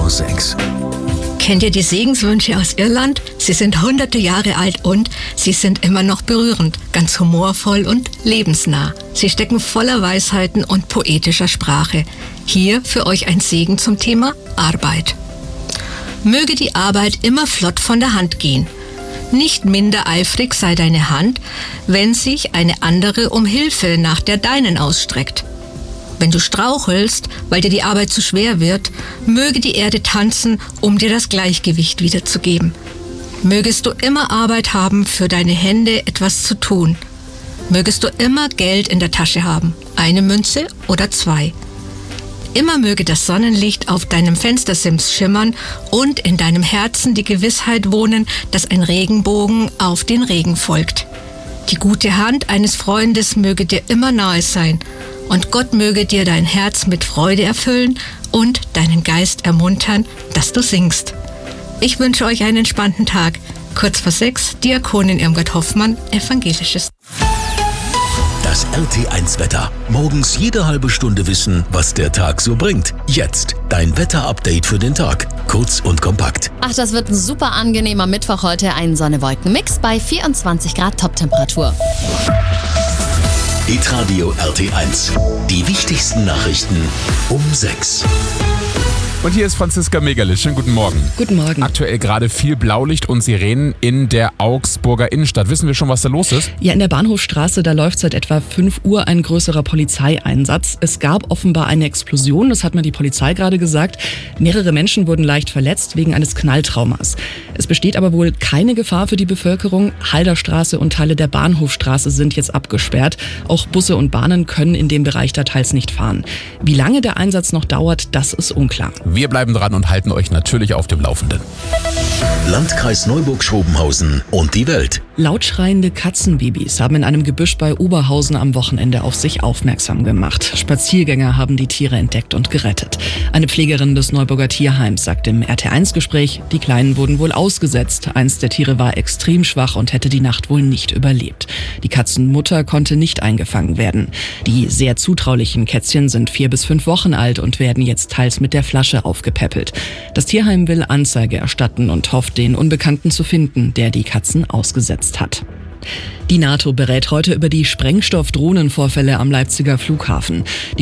6. Kennt ihr die Segenswünsche aus Irland? Sie sind hunderte Jahre alt und sie sind immer noch berührend, ganz humorvoll und lebensnah. Sie stecken voller Weisheiten und poetischer Sprache. Hier für euch ein Segen zum Thema Arbeit. Möge die Arbeit immer flott von der Hand gehen. Nicht minder eifrig sei deine Hand, wenn sich eine andere um Hilfe nach der deinen ausstreckt. Wenn du strauchelst, weil dir die Arbeit zu schwer wird, möge die Erde tanzen, um dir das Gleichgewicht wiederzugeben. Mögest du immer Arbeit haben, für deine Hände etwas zu tun. Mögest du immer Geld in der Tasche haben, eine Münze oder 2. Immer möge das Sonnenlicht auf deinem Fenstersims schimmern und in deinem Herzen die Gewissheit wohnen, dass ein Regenbogen auf den Regen folgt. Die gute Hand eines Freundes möge dir immer nahe sein und Gott möge dir dein Herz mit Freude erfüllen und deinen Geist ermuntern, dass du singst. Ich wünsche euch einen entspannten Tag. Kurz vor 6, Diakonin Irmgard Hoffmann, Evangelisches. Das RT1-Wetter. Morgens jede halbe Stunde wissen, was der Tag so bringt. Jetzt dein Wetter-Update für den Tag. Kurz und kompakt. Ach, das wird ein super angenehmer Mittwoch heute. Ein Sonne-Wolken-Mix bei 24 Grad Toptemperatur. Hitradio RT1. Die wichtigsten Nachrichten um 6. Und hier ist Franziska Meggerle. Schönen guten Morgen. Guten Morgen. Aktuell gerade viel Blaulicht und Sirenen in der Augsburger Innenstadt. Wissen wir schon, was da los ist? Ja, in der Bahnhofstraße, da läuft seit etwa 5 Uhr ein größerer Polizeieinsatz. Es gab offenbar eine Explosion, das hat mir die Polizei gerade gesagt. Mehrere Menschen wurden leicht verletzt wegen eines Knalltraumas. Es besteht aber wohl keine Gefahr für die Bevölkerung. Halderstraße und Teile der Bahnhofstraße sind jetzt abgesperrt. Auch Busse und Bahnen können in dem Bereich da teils nicht fahren. Wie lange der Einsatz noch dauert, das ist unklar. Wir bleiben dran und halten euch natürlich auf dem Laufenden. Landkreis Neuburg-Schrobenhausen und die Welt. Lautschreiende Katzenbabys haben in einem Gebüsch bei Oberhausen am Wochenende auf sich aufmerksam gemacht. Spaziergänger haben die Tiere entdeckt und gerettet. Eine Pflegerin des Neuburger Tierheims sagt im RT1-Gespräch, die Kleinen wurden wohl ausgesetzt. Eins der Tiere war extrem schwach und hätte die Nacht wohl nicht überlebt. Die Katzenmutter konnte nicht eingefangen werden. Die sehr zutraulichen Kätzchen sind 4 bis 5 Wochen alt und werden jetzt teils mit der Flasche aufgepäppelt. Das Tierheim will Anzeige erstatten und hofft, den Unbekannten zu finden, der die Katzen ausgesetzt hat. Die NATO berät heute über die Sprengstoffdrohnenvorfälle am Leipziger Flughafen.